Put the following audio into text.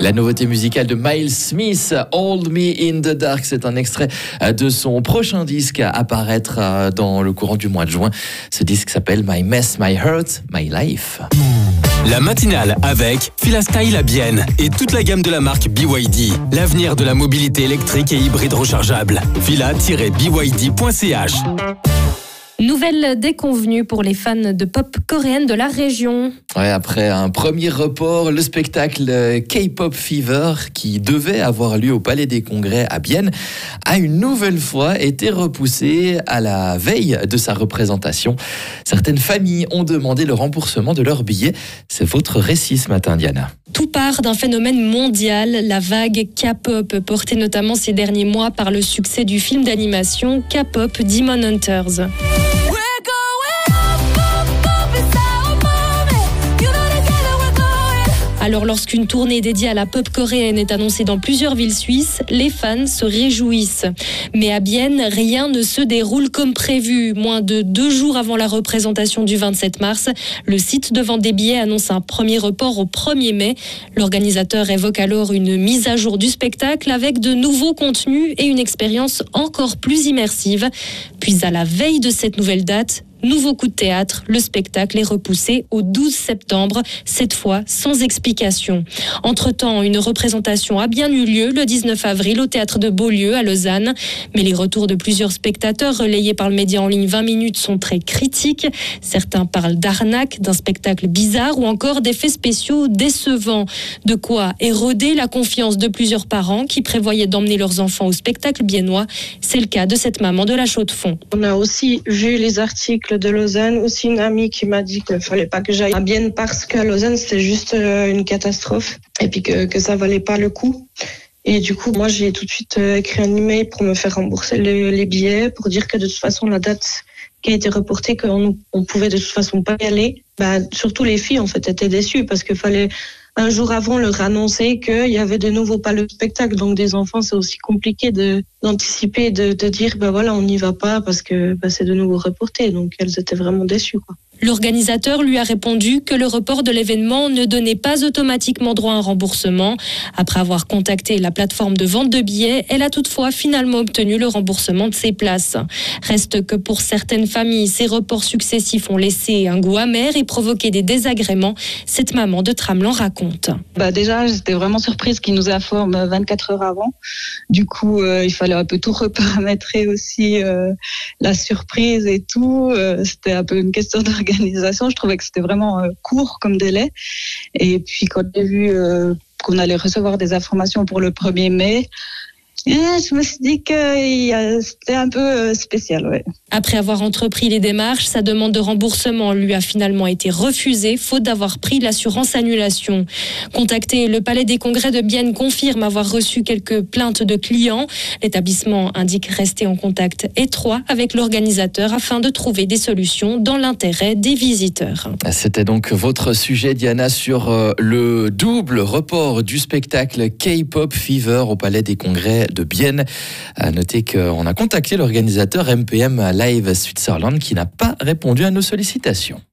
La nouveauté musicale de Miles Smith, Hold Me in the Dark, c'est un extrait de son prochain disque à paraître dans le courant du mois de juin. Ce disque s'appelle My Mess, My Hurt, My Life. La matinale avec Filastyle à Bienne et toute la gamme de la marque BYD. L'avenir de la mobilité électrique et hybride rechargeable. fila-byd.ch. Nouvelle déconvenue pour les fans de pop coréenne de la région. Ouais, après un premier report, le spectacle K-Pop Fever, qui devait avoir lieu au Palais des Congrès à Bienne, a une nouvelle fois été repoussé à la veille de sa représentation. Certaines familles ont demandé le remboursement de leurs billets. C'est votre récit ce matin, Diana. Tout part d'un phénomène mondial, la vague K-pop, portée notamment ces derniers mois par le succès du film d'animation K-pop Demon Hunters. Alors lorsqu'une tournée dédiée à la pop coréenne est annoncée dans plusieurs villes suisses, les fans se réjouissent. Mais à Bienne, rien ne se déroule comme prévu. Moins de 2 jours avant la représentation du 27 mars, le site de vente des billets annonce un premier report au 1er mai. L'organisateur évoque alors une mise à jour du spectacle avec de nouveaux contenus et une expérience encore plus immersive. Puis à la veille de cette nouvelle date, nouveau coup de théâtre, le spectacle est repoussé au 12 septembre, cette fois sans explication. Entre-temps, une représentation a bien eu lieu le 19 avril au théâtre de Beaulieu à Lausanne. Mais les retours de plusieurs spectateurs relayés par le média en ligne 20 minutes sont très critiques. Certains parlent d'arnaque, d'un spectacle bizarre ou encore d'effets spéciaux décevants. De quoi éroder la confiance de plusieurs parents qui prévoyaient d'emmener leurs enfants au spectacle biennois. C'est le cas de cette maman de la Chaux-de-Fonds. On a aussi vu les articles de Lausanne, aussi une amie qui m'a dit qu'il fallait pas que j'aille à Bienne parce qu'à Lausanne c'était juste une catastrophe et puis que ça valait pas le coup. Et du coup, moi j'ai tout de suite écrit un email pour me faire rembourser les billets, pour dire que de toute façon la date qui a été reportée, qu'on pouvait de toute façon pas y aller. Surtout les filles en fait étaient déçues parce qu'il fallait un jour avant leur annoncer qu'il y avait de nouveau pas le spectacle. Donc des enfants, c'est aussi compliqué d'anticiper, de dire voilà, on n'y va pas parce que c'est de nouveau reporté. Donc elles étaient vraiment déçues, quoi. L'organisateur lui a répondu que le report de l'événement ne donnait pas automatiquement droit à un remboursement. Après avoir contacté la plateforme de vente de billets, elle a toutefois finalement obtenu le remboursement de ses places. Reste que pour certaines familles, ces reports successifs ont laissé un goût amer et provoqué des désagréments. Cette maman de Tramelan raconte. Déjà, j'étais vraiment surprise qu'ils nous informent 24 heures avant. Du coup, il fallait un peu tout reparamétrer aussi, la surprise et tout. C'était un peu une question d'organisation. Je trouvais que c'était vraiment court comme délai. Et puis quand j'ai vu qu'on allait recevoir des informations pour le 1er mai, je me suis dit que c'était un peu spécial. Ouais. Après avoir entrepris les démarches, sa demande de remboursement lui a finalement été refusée, faute d'avoir pris l'assurance annulation. Contacté, le Palais des Congrès de Bienne confirme avoir reçu quelques plaintes de clients. L'établissement indique rester en contact étroit avec l'organisateur afin de trouver des solutions dans l'intérêt des visiteurs. C'était donc votre sujet, Diana, sur le double report du spectacle K-Pop Fever au Palais des Congrès de Bienne. Notez qu'on a contacté l'organisateur MPM Live Switzerland qui n'a pas répondu à nos sollicitations.